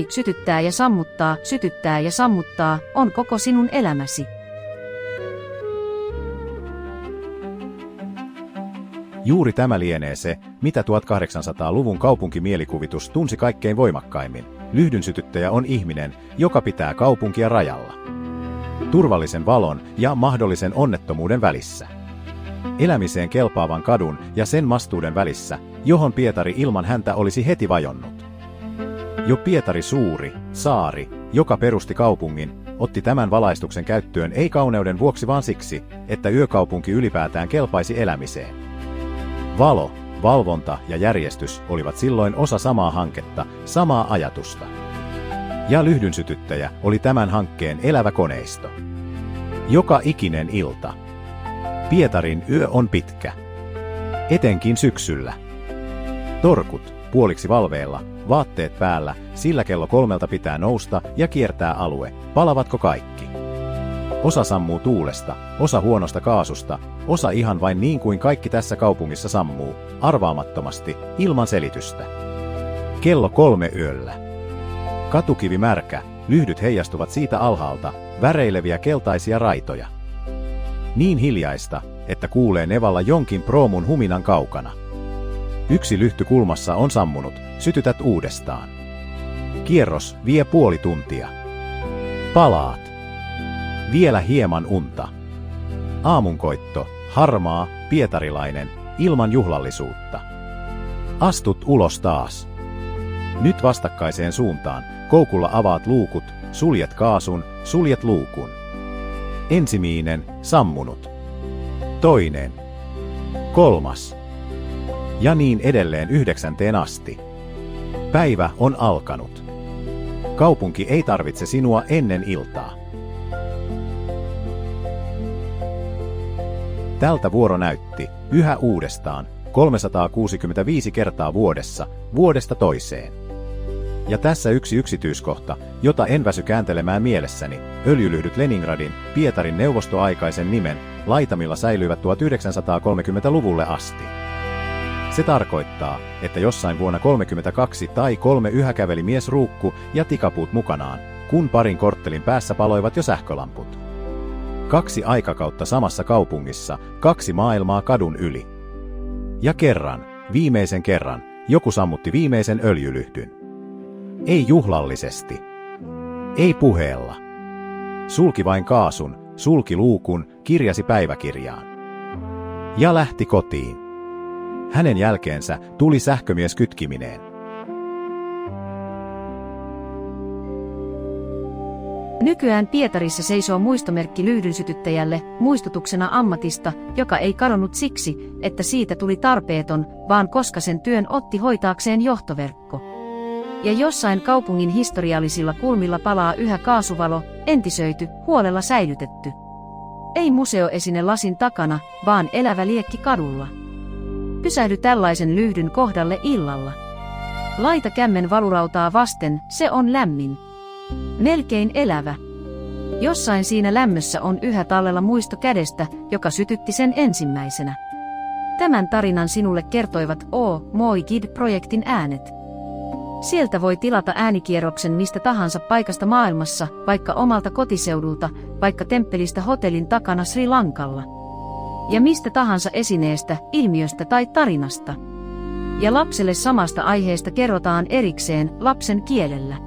sytyttää ja sammuttaa, on koko sinun elämäsi. Juuri tämä lienee se, mitä 1800-luvun kaupunkimielikuvitus tunsi kaikkein voimakkaimmin. Lyhdynsytyttäjä on ihminen, joka pitää kaupunkia rajalla. Turvallisen valon ja mahdollisen onnettomuuden välissä. Elämiseen kelpaavan kadun ja sen mastuuden välissä, johon Pietari ilman häntä olisi heti vajonnut. Jo Pietari Suuri, saari, joka perusti kaupungin, otti tämän valaistuksen käyttöön ei kauneuden vuoksi vaan siksi, että yökaupunki ylipäätään kelpaisi elämiseen. Valo, valvonta ja järjestys olivat silloin osa samaa hanketta, samaa ajatusta. Ja lyhdynsytyttäjä oli tämän hankkeen elävä koneisto. Joka ikinen ilta. Pietarin yö on pitkä. Etenkin syksyllä. Torkut, puoliksi valveilla, vaatteet päällä, sillä kello 3 pitää nousta ja kiertää alue. Palavatko kaikki? Osa sammuu tuulesta, osa huonosta kaasusta, osa ihan vain niin kuin kaikki tässä kaupungissa sammuu, arvaamattomasti, ilman selitystä. Kello 3 yöllä. Katukivi märkä, lyhdyt heijastuvat siitä alhaalta, väreileviä keltaisia raitoja. Niin hiljaista, että kuulee nevalla jonkin proomun huminan kaukana. Yksi lyhty kulmassa on sammunut, sytytät uudestaan. Kierros vie puoli tuntia. Palaat. Vielä hieman unta. Aamunkoitto, harmaa, pietarilainen, ilman juhlallisuutta. Astut ulos taas. Nyt vastakkaiseen suuntaan, koukulla avaat luukut, suljet kaasun, suljet luukun. Ensimmäinen, sammunut. Toinen. Kolmas. Ja niin edelleen 9 asti. Päivä on alkanut. Kaupunki ei tarvitse sinua ennen iltaa. Tältä vuoro näytti, yhä uudestaan, 365 kertaa vuodessa, vuodesta toiseen. Ja tässä yksi yksityiskohta, jota en väsy kääntelemään mielessäni, öljylyhdyt Leningradin, Pietarin neuvostoaikaisen nimen, laitamilla säilyivät 1930-luvulle asti. Se tarkoittaa, että jossain vuonna 32 tai 3 yhä käveli mies ruukku ja tikapuut mukanaan, kun parin korttelin päässä paloivat jo sähkölamput. 2 aikakautta samassa kaupungissa, 2 maailmaa kadun yli. Ja viimeisen kerran, joku sammutti viimeisen öljylyhdyn. Ei juhlallisesti. Ei puheella. Sulki vain kaasun, sulki luukun, kirjasi päiväkirjaan. Ja lähti kotiin. Hänen jälkeensä tuli sähkömies kytkimineen. Nykyään Pietarissa seisoo muistomerkki lyhdynsytyttäjälle, muistutuksena ammatista, joka ei kadonnut siksi, että siitä tuli tarpeeton, vaan koska sen työn otti hoitaakseen johtoverkko. Ja jossain kaupungin historiallisilla kulmilla palaa yhä kaasuvalo, entisöity, huolella säilytetty. Ei museoesine lasin takana, vaan elävä liekki kadulla. Pysähdy tällaisen lyhdyn kohdalle illalla. Laita kämmen valurautaa vasten, se on lämmin. Melkein elävä. Jossain siinä lämmössä on yhä tallella muisto kädestä, joka sytytti sen ensimmäisenä. Tämän tarinan sinulle kertoivat Moi Guide-projektin äänet. Sieltä voi tilata äänikierroksen mistä tahansa paikasta maailmassa, vaikka omalta kotiseudulta, vaikka temppelistä hotellin takana Sri Lankalla. Ja mistä tahansa esineestä, ilmiöstä tai tarinasta. Ja lapselle samasta aiheesta kerrotaan erikseen lapsen kielellä.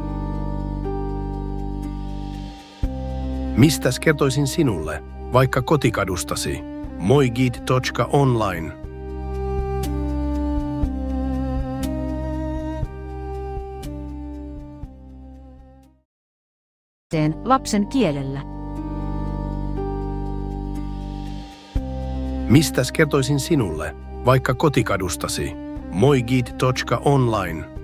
Mistäs kertoisin sinulle, vaikka kotikadustasi? moiguide.online. Lapsen kielellä. Mistäs kertoisin sinulle, vaikka kotikadustasi? moiguide.online.